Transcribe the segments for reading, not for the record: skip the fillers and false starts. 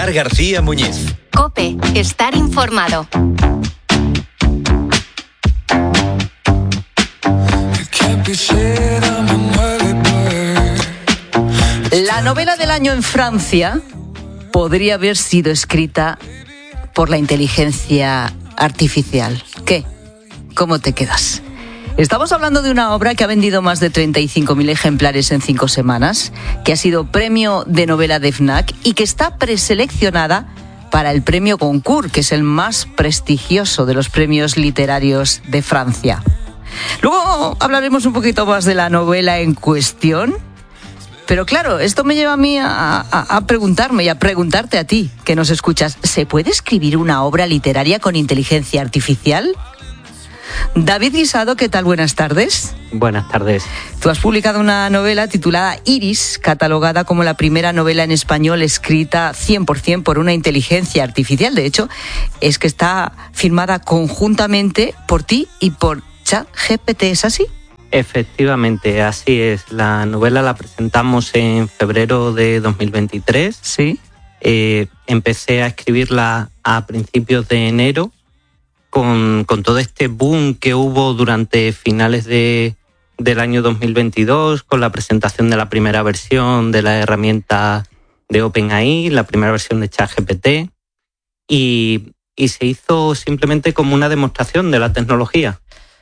Pilar García Muñiz. COPE. Estar informado. La novela del año en Francia podría haber sido escrita por la inteligencia artificial. ¿Qué? ¿Cómo te quedas? Estamos hablando de una obra que ha vendido más de 35.000 ejemplares en 5 semanas, que ha sido premio de novela de FNAC y que está preseleccionada para el premio Goncourt, que es el más prestigioso de los premios literarios de Francia. Luego hablaremos un poquito más de la novela en cuestión. Pero claro, esto me lleva a mí a preguntarme y a preguntarte a ti, que nos escuchas. ¿Se puede escribir una obra literaria con inteligencia artificial? David Guisado, ¿qué tal? Buenas tardes. Buenas tardes. Tú has publicado una novela titulada Iris, catalogada como la primera novela en español escrita 100% por una inteligencia artificial. De hecho, es que está firmada conjuntamente por ti y por ChatGPT, ¿es así? Efectivamente, así es. La novela la presentamos en febrero de 2023. Sí. Empecé a escribirla a principios de enero con todo este boom que hubo durante finales del año 2022, con la presentación de la primera versión de la herramienta de OpenAI, la primera versión de ChatGPT, y se hizo simplemente como una demostración de la tecnología.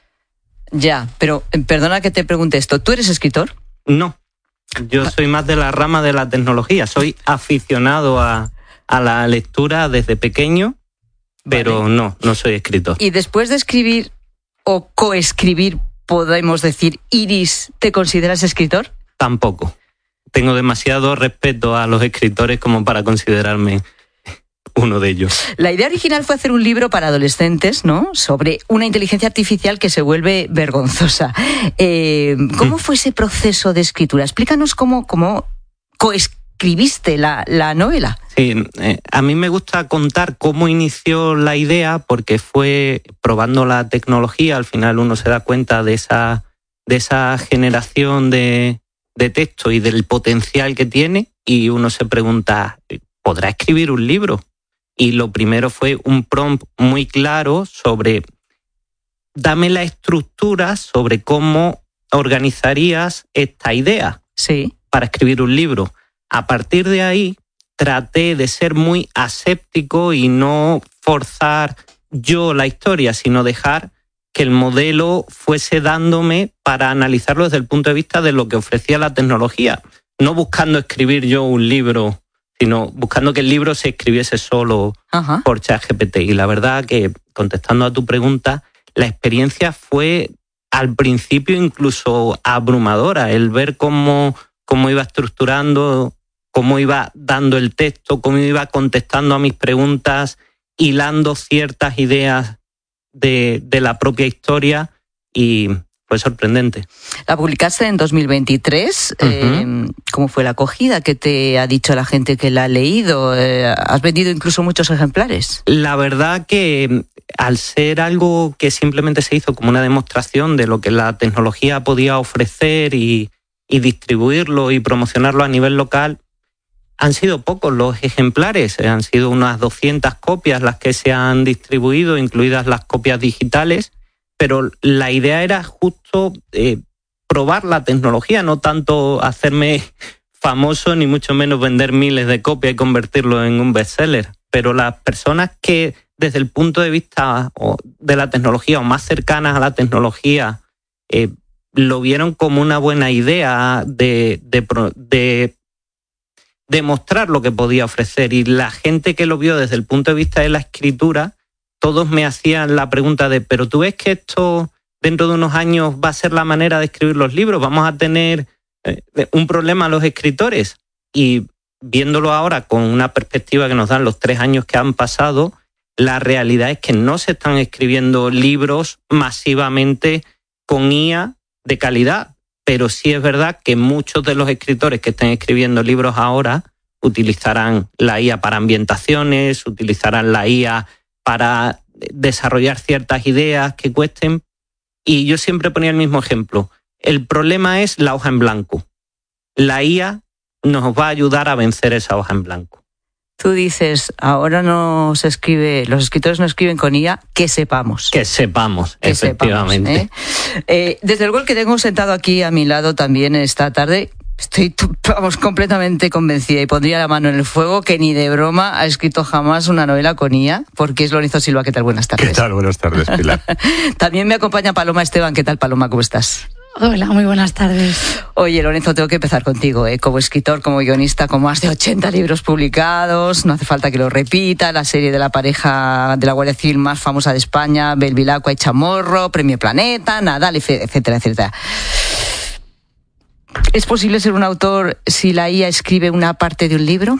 Ya, pero perdona que te pregunte esto. ¿Tú eres escritor? No, yo soy más de la rama de la tecnología. Soy aficionado a la lectura desde pequeño, pero vale. No soy escritor. Y después de escribir o coescribir, podemos decir, Iris, ¿te consideras escritor? Tampoco. Tengo demasiado respeto a los escritores como para considerarme uno de ellos. La idea original fue hacer un libro para adolescentes, ¿no? Sobre una inteligencia artificial que se vuelve vergonzosa. ¿Cómo fue ese proceso de escritura? Explícanos cómo coescribiste la novela. Sí, a mí me gusta contar cómo inició la idea, porque fue probando la tecnología. Al final uno se da cuenta de esa generación de texto y del potencial que tiene, y uno se pregunta, ¿podrá escribir un libro? Y lo primero fue un prompt muy claro sobre, dame la estructura sobre cómo organizarías esta idea, sí, para escribir un libro. A partir de ahí traté de ser muy aséptico y no forzar yo la historia, sino dejar que el modelo fuese dándome para analizarlo desde el punto de vista de lo que ofrecía la tecnología, no buscando escribir yo un libro, sino buscando que el libro se escribiese solo por ChatGPT. Y la verdad que, contestando a tu pregunta, la experiencia fue al principio incluso abrumadora, el ver cómo iba estructurando, cómo iba dando el texto, cómo iba contestando a mis preguntas, hilando ciertas ideas de la propia historia, y fue sorprendente. La publicaste en 2023. ¿Cómo fue la acogida? ¿Qué te ha dicho la gente que la ha leído? ¿Has vendido incluso muchos ejemplares? La verdad que al ser algo que simplemente se hizo como una demostración de lo que la tecnología podía ofrecer y distribuirlo y promocionarlo a nivel local, han sido pocos los ejemplares. Han sido unas 200 copias las que se han distribuido, incluidas las copias digitales. Pero la idea era justo probar la tecnología, no tanto hacerme famoso, ni mucho menos vender miles de copias y convertirlo en un bestseller. Pero las personas que desde el punto de vista de la tecnología o más cercanas a la tecnología lo vieron como una buena idea de mostrar lo que podía ofrecer. Y la gente que lo vio desde el punto de vista de la escritura, todos me hacían la pregunta de, ¿pero tú ves que esto dentro de unos años va a ser la manera de escribir los libros? ¿Vamos a tener un problema los escritores? Y viéndolo ahora con una perspectiva que nos dan los 3 años que han pasado, la realidad es que no se están escribiendo libros masivamente con IA de calidad, pero sí es verdad que muchos de los escritores que estén escribiendo libros ahora utilizarán la IA para ambientaciones, utilizarán la IA para desarrollar ciertas ideas que cuesten. Y yo siempre ponía el mismo ejemplo. El problema es la hoja en blanco. La IA nos va a ayudar a vencer esa hoja en blanco. Tú dices, ahora los escritores no escriben con IA, que sepamos. Que sepamos, efectivamente. Desde luego el que tengo sentado aquí a mi lado también esta tarde, estoy completamente convencida y pondría la mano en el fuego que ni de broma ha escrito jamás una novela con IA, porque es Lorenzo Silva. ¿Qué tal? Buenas tardes. ¿Qué tal? Buenas tardes, Pilar. También me acompaña Paloma Esteban. ¿Qué tal, Paloma? ¿Cómo estás? Hola, muy buenas tardes. Oye, Lorenzo, tengo que empezar contigo, como escritor, como guionista, con más de 80 libros publicados, no hace falta que lo repita, la serie de la pareja de la Guardia Civil más famosa de España, Belvilacqua y Chamorro, Premio Planeta, Nadal, etcétera, etcétera. ¿Es posible ser un autor si la IA escribe una parte de un libro?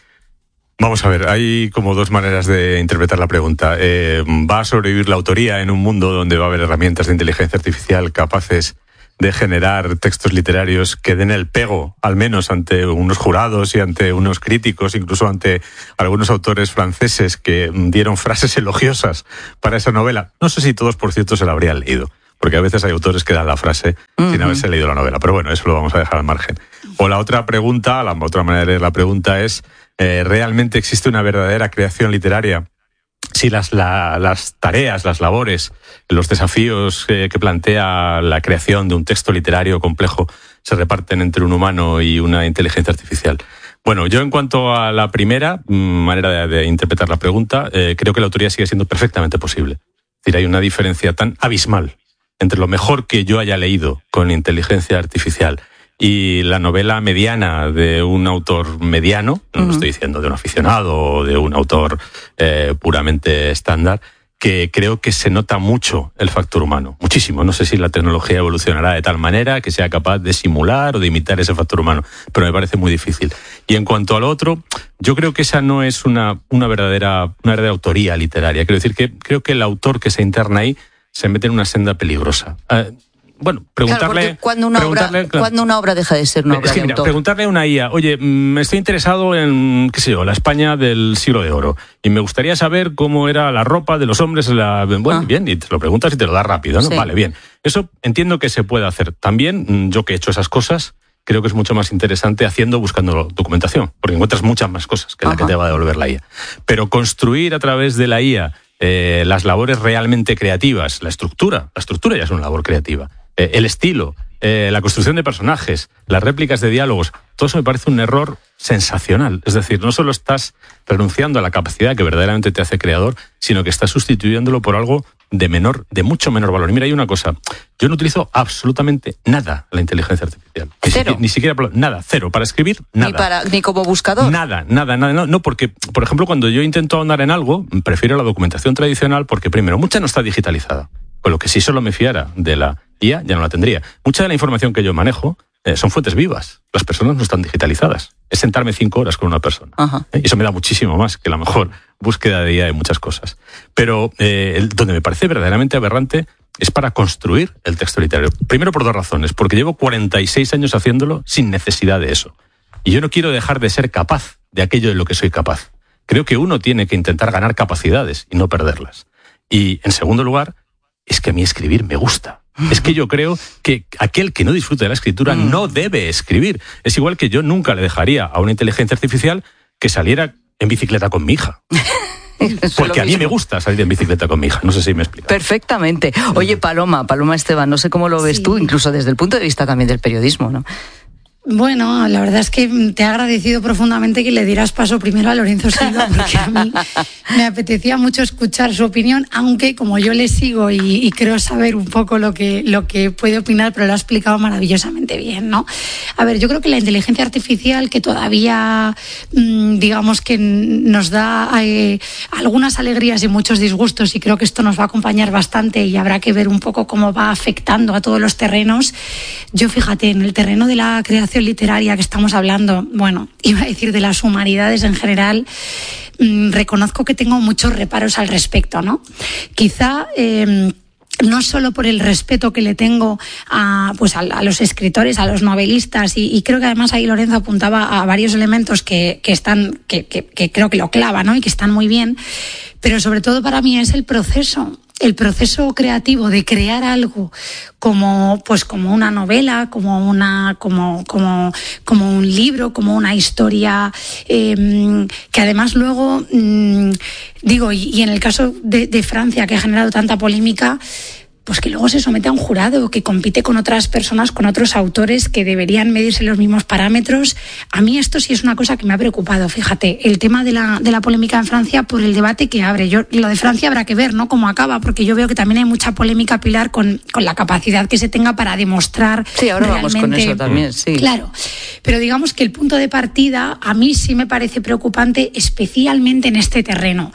Vamos a ver, hay como dos maneras de interpretar la pregunta. ¿Va a sobrevivir la autoría en un mundo donde va a haber herramientas de inteligencia artificial capaces de generar textos literarios que den el pego, al menos ante unos jurados y ante unos críticos, incluso ante algunos autores franceses que dieron frases elogiosas para esa novela? No sé si todos, por cierto, se la habrían leído, porque a veces hay autores que dan la frase sin haberse leído la novela, pero bueno, eso lo vamos a dejar al margen. O la otra pregunta, la otra manera de leer la pregunta es, ¿realmente existe una verdadera creación literaria? Si las tareas, las labores, los desafíos que plantea la creación de un texto literario complejo se reparten entre un humano y una inteligencia artificial. Bueno, yo en cuanto a la primera manera de interpretar la pregunta, creo que la autoría sigue siendo perfectamente posible. Es decir, hay una diferencia tan abismal entre lo mejor que yo haya leído con inteligencia artificial y la novela mediana de un autor mediano, no lo estoy diciendo de un aficionado o de un autor puramente estándar, que creo que se nota mucho el factor humano, muchísimo. No sé si la tecnología evolucionará de tal manera que sea capaz de simular o de imitar ese factor humano, pero me parece muy difícil. Y en cuanto al otro, yo creo que esa no es una verdadera autoría literaria. Quiero decir que creo que el autor que se interna ahí se mete en una senda peligrosa. Bueno, preguntarle... Claro, cuando una obra deja de ser una obra de autor. Preguntarle a una IA, oye, estoy interesado en, qué sé yo, la España del siglo de oro, y me gustaría saber cómo era la ropa de los hombres. Bueno, bien, y te lo preguntas y te lo da rápido, ¿no? Sí. Vale, bien. Eso entiendo que se puede hacer. También, yo que he hecho esas cosas, creo que es mucho más interesante buscando documentación, porque encuentras muchas más cosas que la que te va a devolver la IA. Pero construir a través de la IA las labores realmente creativas, la estructura ya es una labor creativa. El estilo, la construcción de personajes, las réplicas de diálogos, todo eso me parece un error sensacional. Es decir, no solo estás renunciando a la capacidad que verdaderamente te hace creador, sino que estás sustituyéndolo por algo de mucho menor valor. Y mira, hay una cosa, yo no utilizo absolutamente nada la inteligencia artificial. ¿Cero? Ni siquiera, nada, cero. Para escribir, nada. Ni como buscador. Nada. No, porque, por ejemplo, cuando yo intento ahondar en algo, prefiero la documentación tradicional porque, primero, mucha no está digitalizada. Con lo que si solo me fiara de la IA, ya no la tendría. Mucha de la información que yo manejo son fuentes vivas. Las personas no están digitalizadas. Es sentarme 5 horas con una persona. Y eso me da muchísimo más que la mejor búsqueda de IA de muchas cosas. Pero donde me parece verdaderamente aberrante es para construir el texto literario. Primero por 2 razones. Porque llevo 46 años haciéndolo sin necesidad de eso. Y yo no quiero dejar de ser capaz de aquello de lo que soy capaz. Creo que uno tiene que intentar ganar capacidades y no perderlas. Y, en segundo lugar, es que a mí escribir me gusta. Es que yo creo que aquel que no disfruta de la escritura no debe escribir. Es igual que yo nunca le dejaría a una inteligencia artificial que saliera en bicicleta con mi hija. Porque a mí me gusta salir en bicicleta con mi hija. No sé si me explico. Perfectamente. Oye, Paloma Esteban, no sé cómo lo ves tú, incluso desde el punto de vista también del periodismo, ¿no? Bueno, la verdad es que te he agradecido profundamente que le dieras paso primero a Lorenzo Silva, porque a mí me apetecía mucho escuchar su opinión, aunque como yo le sigo y creo saber un poco lo que puede opinar, pero lo ha explicado maravillosamente bien, ¿no? A ver, yo creo que la inteligencia artificial, que todavía, digamos que nos da algunas alegrías y muchos disgustos, y creo que esto nos va a acompañar bastante y habrá que ver un poco cómo va afectando a todos los terrenos. Yo, fíjate, en el terreno de la creación literaria que estamos hablando, bueno, iba a decir de las humanidades en general, reconozco que tengo muchos reparos al respecto, ¿no? Quizá no solo por el respeto que le tengo a los escritores, a los novelistas, y creo que además ahí Lorenzo apuntaba a varios elementos que creo que lo clava, ¿no? Y que están muy bien, pero sobre todo para mí es el proceso. el proceso creativo de crear algo como una novela, como un libro, como una historia, que además luego, digo, y en el caso de Francia, que ha generado tanta polémica, pues que luego se somete a un jurado que compite con otras personas, con otros autores que deberían medirse los mismos parámetros. A mí esto sí es una cosa que me ha preocupado, fíjate, el tema de la polémica en Francia por el debate que abre. Lo de Francia habrá que ver, ¿no?, cómo acaba, porque yo veo que también hay mucha polémica, Pilar, con la capacidad que se tenga para demostrar. Sí, ahora realmente, vamos con eso también, sí. Claro, pero digamos que el punto de partida a mí sí me parece preocupante, especialmente en este terreno.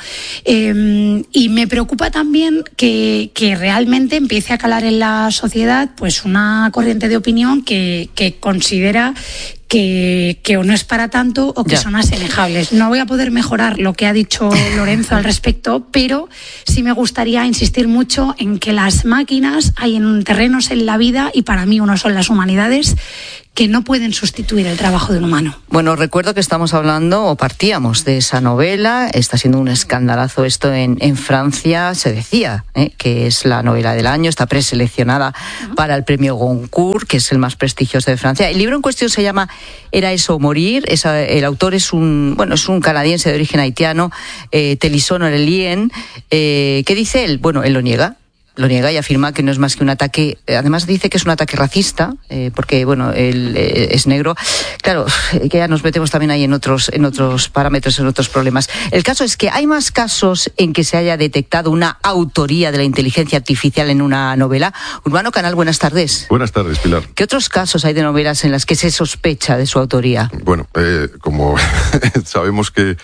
Y me preocupa también que realmente empiece a calar en la sociedad pues una corriente de opinión que considera que o no es para tanto o que son asemejables. No voy a poder mejorar lo que ha dicho Lorenzo al respecto, pero sí me gustaría insistir mucho en que las máquinas hay en terrenos en la vida, y para mí uno son las humanidades, que no pueden sustituir el trabajo de un humano. Bueno, recuerdo que estamos hablando, o partíamos de esa novela. Está siendo un escandalazo esto en Francia. Se decía que es la novela del año, está preseleccionada para el premio Goncourt, que es el más prestigioso de Francia. El libro en cuestión se llama Era eso o morir. El autor es un canadiense de origen haitiano, Télisson Aurélien. ¿Qué dice él? Bueno, él lo niega y afirma que no es más que un ataque. Además dice que es un ataque racista, porque él es negro. Claro, que ya nos metemos también ahí en otros parámetros, en otros problemas. El caso es que hay más casos en que se haya detectado una autoría de la inteligencia artificial en una novela. Urbano Canal, buenas tardes. Buenas tardes, Pilar. ¿Qué otros casos hay de novelas en las que se sospecha de su autoría? Bueno, como sabemos que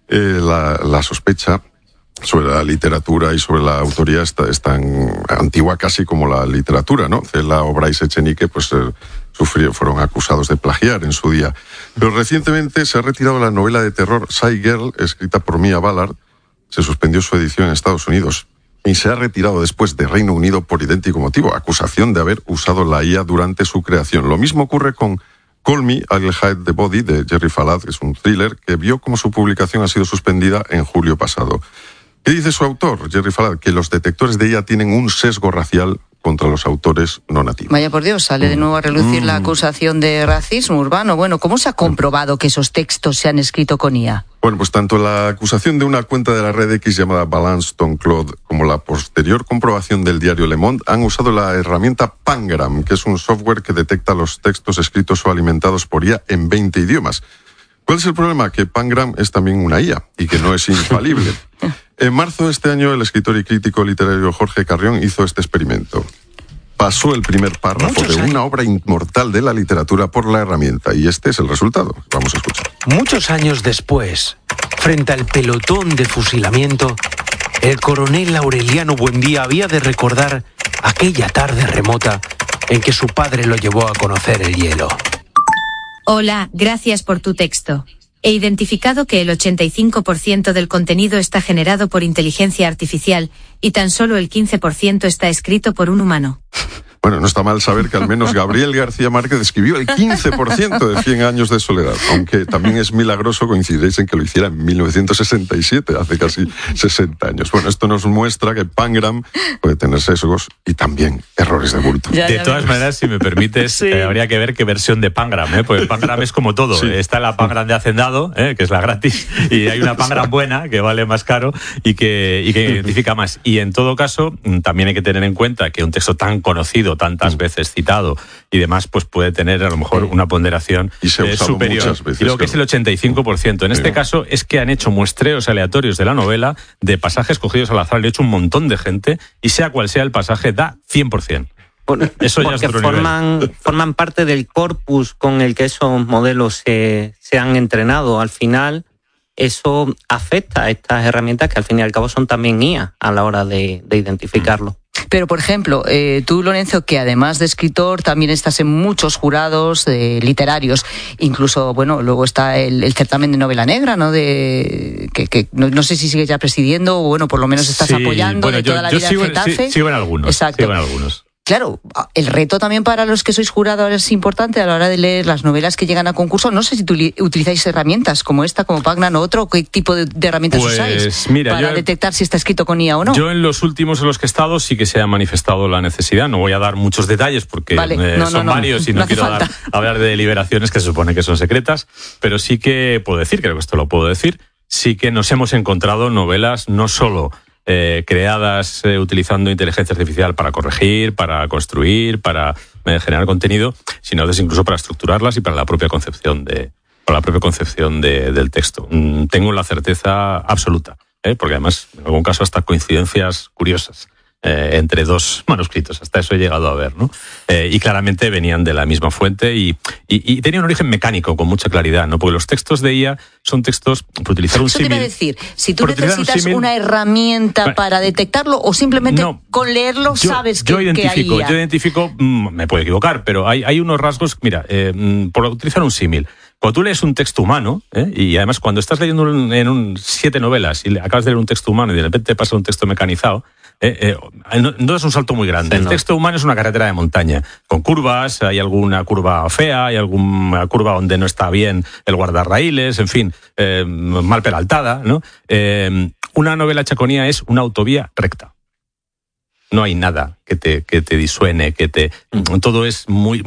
la sospecha sobre la literatura y sobre la autoría es tan antigua casi como la literatura, ¿no? Cela o Bryce Echenique fueron acusados de plagiar en su día. Pero recientemente se ha retirado la novela de terror Shy Girl, escrita por Mia Ballard. Se suspendió su edición en Estados Unidos y se ha retirado después de Reino Unido por idéntico motivo, acusación de haber usado la IA durante su creación. Lo mismo ocurre con Call Me, I'll Hide the Body, de Jerry Falad, que es un thriller que vio cómo su publicación ha sido suspendida en julio pasado. ¿Qué dice su autor, Jerry Falad? Que los detectores de IA tienen un sesgo racial contra los autores no nativos. Vaya por Dios, sale de nuevo a relucir la acusación de racismo, Urbano. Bueno, ¿cómo se ha comprobado que esos textos se han escrito con IA? Bueno, pues tanto la acusación de una cuenta de la red X llamada Balance Ton Claude como la posterior comprobación del diario Le Monde han usado la herramienta Pangram, que es un software que detecta los textos escritos o alimentados por IA en 20 idiomas. ¿Cuál es el problema? Que Pangram es también una IA y que no es infalible. En marzo de este año, el escritor y crítico literario Jorge Carrión hizo este experimento. Pasó el primer párrafo de una obra inmortal de la literatura por la herramienta, y este es el resultado. Vamos a escuchar. Muchos años después, frente al pelotón de fusilamiento, el coronel Aureliano Buendía había de recordar aquella tarde remota en que su padre lo llevó a conocer el hielo. Hola, gracias por tu texto. He identificado que el 85% del contenido está generado por inteligencia artificial y tan solo el 15% está escrito por un humano. Bueno, no está mal saber que al menos Gabriel García Márquez escribió el 15% de 100 años de soledad, aunque también es milagroso, coincidiréis en que lo hiciera en 1967, hace casi 60 años. Bueno, esto nos muestra que Pangram puede tener sesgos y también errores de bulto. De todas maneras, si me permites, sí. Habría que ver qué versión de Pangram, porque Pangram es como todo. Sí. Está la Pangram de Hacendado, que es la gratis, y hay una Pangram buena, que vale más caro y que identifica más. Y en todo caso, también hay que tener en cuenta que un texto tan conocido, tantas veces citado y demás, pues puede tener a lo mejor una ponderación superior. Veces, y luego que es el 85%. En este caso es que han hecho muestreos aleatorios de la novela, de pasajes cogidos al azar, lo ha hecho un montón de gente, y sea cual sea el pasaje, da 100%. Bueno, eso ya es otro nivel. Forman parte del corpus con el que esos modelos se han entrenado. Al final, eso afecta a estas herramientas que al fin y al cabo son también IA a la hora de identificarlo. Pero, por ejemplo, tú, Lorenzo, que además de escritor también estás en muchos jurados literarios, incluso, bueno, luego está el certamen de novela negra, ¿no? Que no sé si sigues ya presidiendo o, bueno, por lo menos estás apoyando, bueno, de toda la vida en Getafe. Sigo en algunos. Exacto. Sigo en algunos. claro, el reto también para los que sois jurados es importante a la hora de leer las novelas que llegan a concurso. No sé si utilizáis herramientas como esta, como Pagnan o otro, ¿qué tipo de herramientas usáis para detectar si está escrito con IA o no? Yo en los últimos en los que he estado sí que se ha manifestado la necesidad. No voy a dar muchos detalles porque son varios y no quiero hablar de deliberaciones que se supone que son secretas, pero sí que puedo decir, creo que esto lo puedo decir, sí que nos hemos encontrado novelas no solo creadas utilizando inteligencia artificial para corregir, para construir, para generar contenido, sino incluso para estructurarlas y para la propia concepción del texto. Tengo la certeza absoluta, porque además en algún caso hasta coincidencias curiosas entre dos manuscritos, hasta eso he llegado a ver, ¿no? Y claramente venían de la misma fuente y tenían un origen mecánico con mucha claridad, ¿no? Porque los textos de IA son textos, por utilizar un símil... Eso te iba a decir, si tú necesitas una herramienta para detectarlo o simplemente con leerlo sabes que hay IA. Yo identifico, me puedo equivocar, pero hay unos rasgos, mira, por utilizar un símil, cuando tú lees un texto humano, y además cuando estás leyendo en 7 novelas y acabas de leer un texto humano y de repente te pasa un texto mecanizado, no es un salto muy grande. El texto humano es una carretera de montaña, con curvas, hay alguna curva fea, hay alguna curva donde no está bien el guardarraíles, en fin, mal peraltada, ¿no? Una novela hecha con IA es una autovía recta. No hay nada que te disuene, todo es muy